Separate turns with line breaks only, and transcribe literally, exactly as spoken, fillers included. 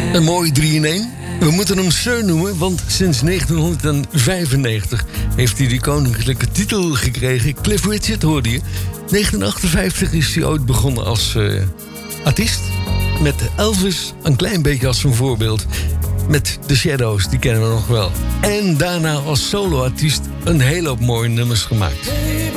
Een mooie drie in één. We moeten hem Sir noemen, want sinds negentien vijfennegentig heeft hij de koninklijke titel gekregen. Cliff Richard hoorde je. negentien achtenvijftig is hij ooit begonnen als uh, artiest. Met Elvis een klein beetje als een voorbeeld. Met The Shadows, die kennen we nog wel. En daarna als soloartiest een hele hoop mooie nummers gemaakt.